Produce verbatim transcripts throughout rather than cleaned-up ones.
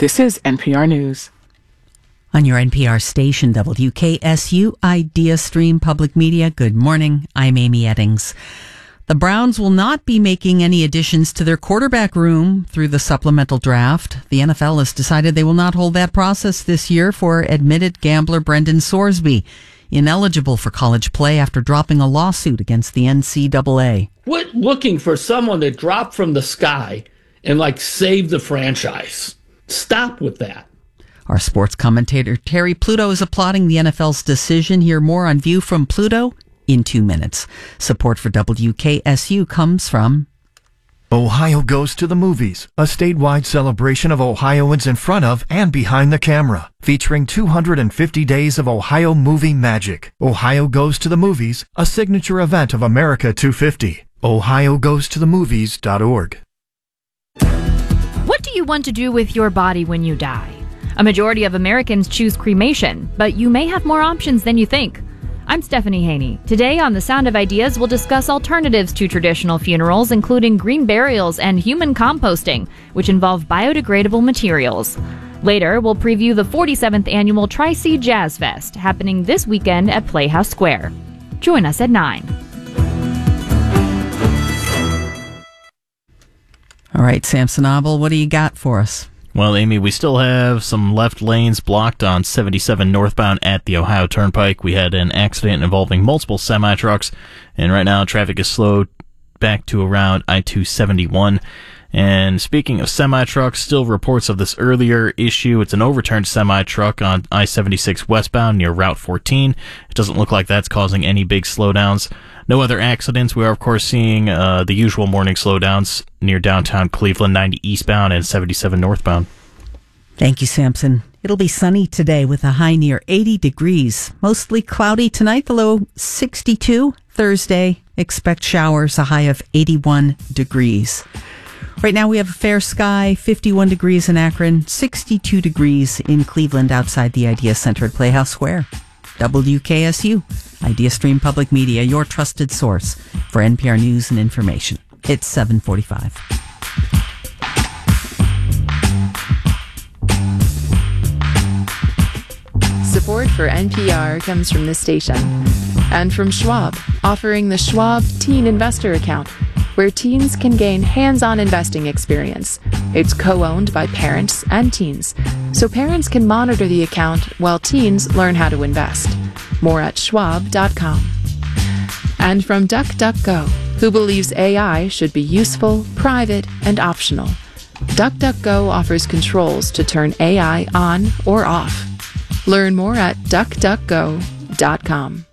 This is N P R News. On your N P R station, W K S U, Idea Stream Public Media, good morning. I'm Amy Eddings. The Browns will not be making any additions to their quarterback room through the supplemental draft. The N F L has decided they will not hold that process this year for admitted gambler Brendan Sorsby, ineligible for college play after dropping a lawsuit against the N C double A. Quit looking for someone to drop from the sky and, like, save the franchise. Stop with that. Our sports commentator Terry Pluto is applauding the N F L's decision. Hear more on View from Pluto in two minutes. Support for W K S U comes from Ohio Goes to the Movies, a statewide celebration of Ohioans in front of and behind the camera, featuring two hundred fifty days of Ohio movie magic. Ohio Goes to the Movies, a signature event of America two fifty. ohio goes to the movies dot org. What do you want to do with your body when you die? A majority of Americans choose cremation, but you may have more options than you think. I'm Stephanie Haney. Today on The Sound of Ideas, we'll discuss alternatives to traditional funerals, including green burials and human composting, which involve biodegradable materials. Later, we'll preview the forty-seventh annual Tri-C Jazz Fest, happening this weekend at Playhouse Square. Join us at nine. All right, Samson Abel, what do you got for us? Well, Amy, we still have some left lanes blocked on seventy-seven northbound at the Ohio Turnpike. We had an accident involving multiple semi-trucks, and right now traffic is slowed back to around I two seventy-one. And speaking of semi-trucks, still reports of this earlier issue. It's an overturned semi-truck on I seventy-six westbound near Route fourteen. It doesn't look like that's causing any big slowdowns. No other accidents. We are, of course, seeing uh, the usual morning slowdowns near downtown Cleveland, ninety eastbound and seventy-seven northbound. Thank you, Samson. It'll be sunny today with a high near eighty degrees. Mostly cloudy tonight, the low sixty-two. Thursday, expect showers, a high of eighty-one degrees. Right now we have a fair sky, fifty-one degrees in Akron, sixty-two degrees in Cleveland outside the Idea Center at Playhouse Square. W K S U, Idea Stream Public Media, your trusted source for N P R news and information. It's seven forty-five. Support for N P R comes from this station and from Schwab, offering the Schwab Teen Investor Account, where teens can gain hands-on investing experience. It's co-owned by parents and teens, so parents can monitor the account while teens learn how to invest. More at schwab dot com. And from DuckDuckGo, who believes A I should be useful, private, and optional. DuckDuckGo offers controls to turn A I on or off. Learn more at duck duck go dot com.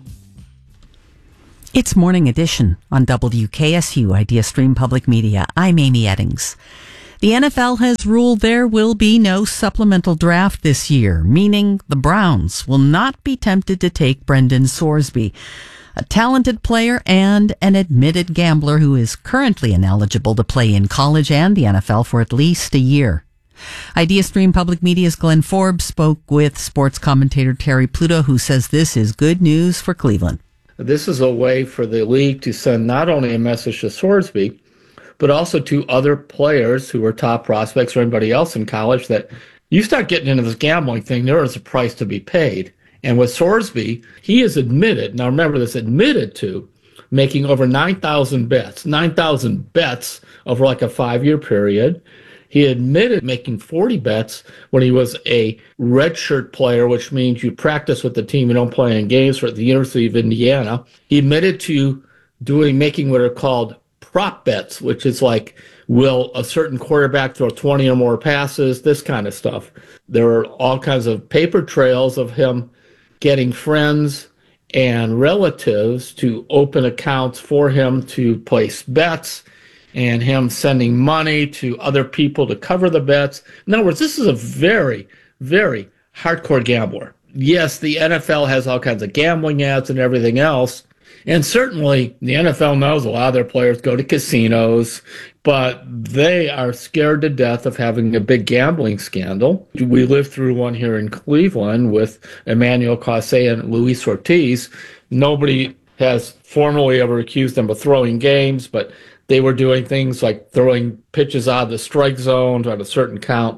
It's Morning Edition on W K S U, Idea Stream Public Media. I'm Amy Eddings. The N F L has ruled there will be no supplemental draft this year, meaning the Browns will not be tempted to take Brendan Sorsby, a talented player and an admitted gambler who is currently ineligible to play in college and the N F L for at least a year. Idea Stream Public Media's Glenn Forbes spoke with sports commentator Terry Pluto, who says this is good news for Cleveland. This is a way for the league to send not only a message to Sorsby, but also to other players who are top prospects or anybody else in college that you start getting into this gambling thing, there is a price to be paid. And with Sorsby, he is admitted, now remember this, admitted to making over nine thousand bets, nine thousand bets over like a five-year period. He admitted making forty bets when he was a redshirt player, which means you practice with the team, you don't play in games, for the University of Indiana. He admitted to doing making what are called prop bets, which is like, will a certain quarterback throw twenty or more passes, this kind of stuff. There are all kinds of paper trails of him getting friends and relatives to open accounts for him to place bets, and him sending money to other people to cover the bets. In other words, this is a very, very hardcore gambler. Yes, the N F L has all kinds of gambling ads and everything else, and certainly the N F L knows a lot of their players go to casinos, but they are scared to death of having a big gambling scandal. We lived through one here in Cleveland with Emmanuel Causset and Luis Ortiz. Nobody has formally ever accused them of throwing games, but they were doing things like throwing pitches out of the strike zone on a certain count.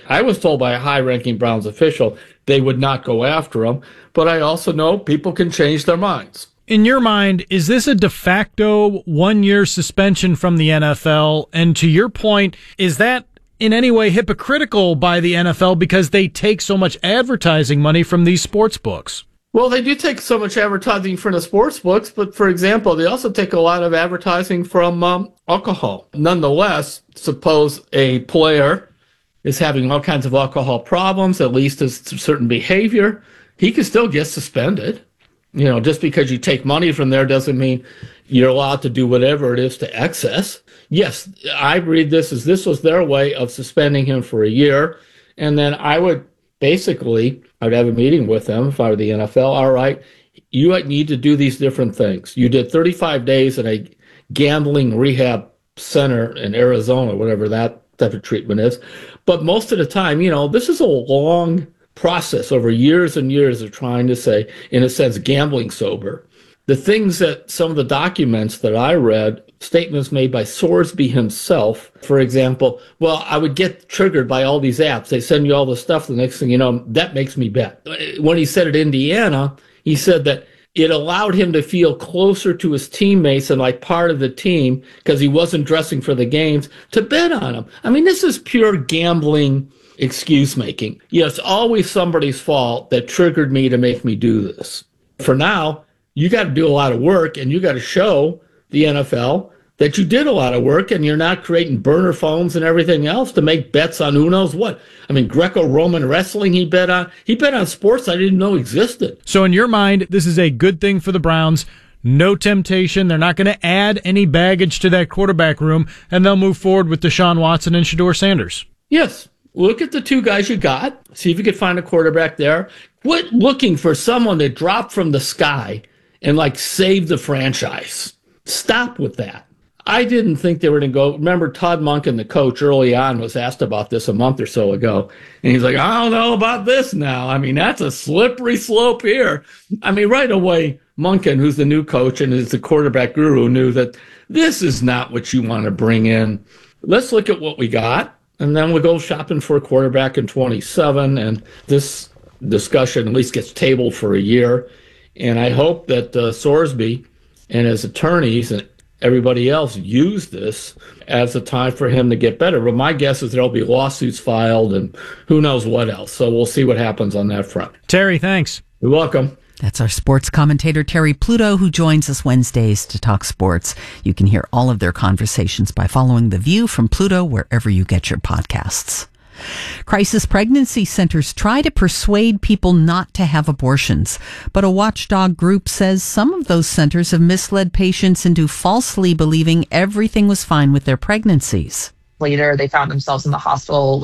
I was told by a high-ranking Browns official they would not go after him, but I also know people can change their minds. In your mind, is this a de facto one-year suspension from the N F L? And to your point, is that in any way hypocritical by the N F L because they take so much advertising money from these sports books? Well, they do take so much advertising from the sports books, but for example, they also take a lot of advertising from um, alcohol. Nonetheless, suppose a player is having all kinds of alcohol problems, at least as certain behavior, he can still get suspended. You know, just because you take money from there doesn't mean you're allowed to do whatever it is to excess. Yes, I read this as this was their way of suspending him for a year, and then I would basically, I'd have a meeting with them if I were the N F L. All right, you need to do these different things. You did thirty-five days at a gambling rehab center in Arizona, whatever that type of treatment is. But most of the time, you know, this is a long process over years and years of trying to say, in a sense, gambling sober. The things that some of the documents that I read, statements made by Sorsby himself, for example, well, I would get triggered by all these apps. They send you all this stuff. The next thing you know, that makes me bet. When he said at Indiana, he said that it allowed him to feel closer to his teammates and like part of the team because he wasn't dressing for the games to bet on them. I mean, this is pure gambling excuse making. You know, it's always somebody's fault that triggered me to make me do this. For now, you got to do a lot of work, and you got to show the N F L that you did a lot of work, and you're not creating burner phones and everything else to make bets on who knows what. I mean, Greco-Roman wrestling he bet on. He bet on sports I didn't know existed. So in your mind, this is a good thing for the Browns. No temptation. They're not going to add any baggage to that quarterback room, and they'll move forward with Deshaun Watson and Shedeur Sanders. Yes. Look at the two guys you got. See if you could find a quarterback there. Quit looking for someone that dropped from the sky and like save the franchise. Stop with that. I didn't think they were going to go. Remember, Todd Monken, the coach, early on was asked about this a month or so ago. And he's like, I don't know about this now. I mean, that's a slippery slope here. I mean, right away, Monken, who's the new coach and is the quarterback guru, knew that this is not what you want to bring in. Let's look at what we got. And then we'll go shopping for a quarterback in twenty-seven. And this discussion at least gets tabled for a year. And I hope that uh, Sorsby and his attorneys and everybody else use this as a time for him to get better. But my guess is there'll be lawsuits filed and who knows what else. So we'll see what happens on that front. Terry, thanks. You're welcome. That's our sports commentator, Terry Pluto, who joins us Wednesdays to talk sports. You can hear all of their conversations by following The View from Pluto wherever you get your podcasts. Crisis pregnancy centers try to persuade people not to have abortions, but a watchdog group says some of those centers have misled patients into falsely believing everything was fine with their pregnancies. Later, they found themselves in the hospital